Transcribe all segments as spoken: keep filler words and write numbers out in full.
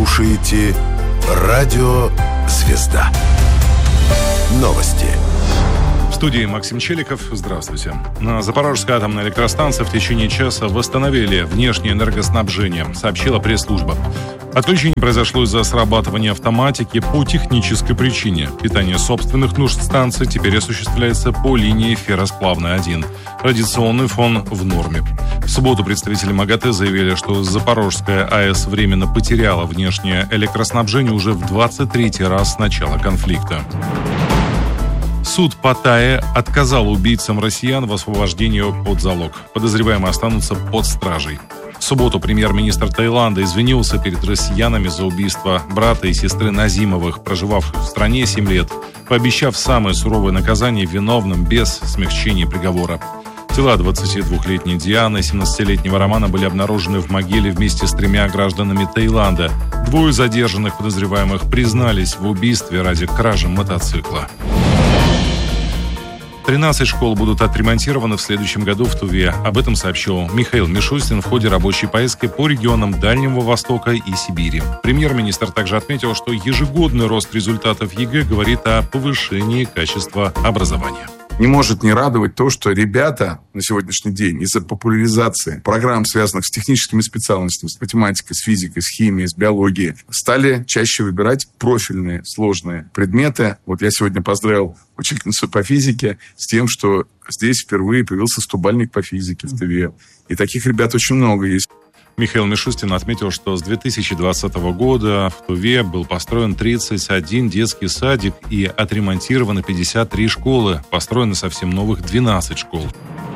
слушаете Радио «Звезда». Новости. В студии Максим Челиков. Здравствуйте. На Запорожской атомной электростанции в течение часа восстановили внешнее энергоснабжение, сообщила пресс-служба. Отключение произошло из-за срабатывания автоматики по технической причине. Питание собственных нужд станции теперь осуществляется по линии ферросплавной один. Радиационный фон в норме. В субботу представители МАГАТЭ заявили, что Запорожская АЭС временно потеряла внешнее электроснабжение уже в двадцать третий раз с начала конфликта. Суд Паттайи отказал убийцам россиян в освобождении под залог. Подозреваемые останутся под стражей. В субботу премьер-министр Таиланда извинился перед россиянами за убийство брата и сестры Назимовых, проживавших в стране семь лет, пообещав самое суровое наказание виновным без смягчения приговора. Тела двадцатидвухлетней Дианы и семнадцатилетнего Романа были обнаружены в могиле вместе с тремя гражданами Таиланда. Двое задержанных подозреваемых признались в убийстве ради кражи мотоцикла. тринадцать школ будут отремонтированы в следующем году в Туве. Об этом сообщил Михаил Мишустин в ходе рабочей поездки по регионам Дальнего Востока и Сибири. Премьер-министр также отметил, что ежегодный рост результатов ЕГЭ говорит о повышении качества образования. Не может не радовать то, что ребята на сегодняшний день из-за популяризации программ, связанных с техническими специальностями, с математикой, с физикой, с химией, с биологией, стали чаще выбирать профильные сложные предметы. Вот я сегодня поздравил учительницу по физике с тем, что здесь впервые появился стобальник по физике в Туве. И таких ребят очень много есть. Михаил Мишустин отметил, что с две тысячи двадцатого года в Туве был построен тридцать один детский садик и отремонтировано пятьдесят три школы, построено совсем новых двенадцать школ.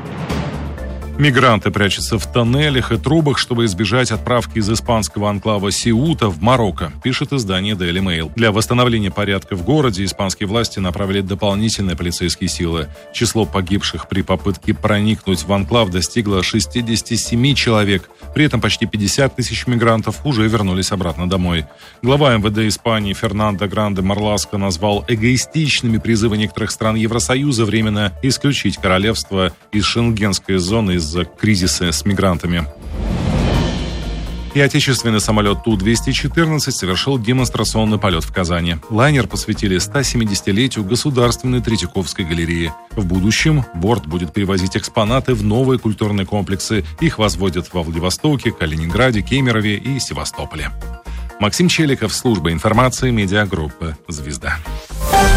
Мигранты прячутся в тоннелях и трубах, чтобы избежать отправки из испанского анклава Сеута в Марокко, пишет издание Daily Mail. Для восстановления порядка в городе испанские власти направили дополнительные полицейские силы. Число погибших при попытке проникнуть в анклав достигло шестьдесят семь человек. При этом почти пятьдесят тысяч мигрантов уже вернулись обратно домой. Глава эм вэ дэ Испании Фернандо Гранде Марласко назвал эгоистичными призывы некоторых стран Евросоюза временно исключить королевство из шенгенской зоны из из-за кризиса с мигрантами. И отечественный самолет Ту двести четырнадцать совершил демонстрационный полет в Казани. Лайнер посвятили стосемидесятилетию Государственной Третьяковской галереи. В будущем борт будет перевозить экспонаты в новые культурные комплексы. Их возводят во Владивостоке, Калининграде, Кемерове и Севастополе. Максим Челиков, служба информации, медиагруппы «Звезда».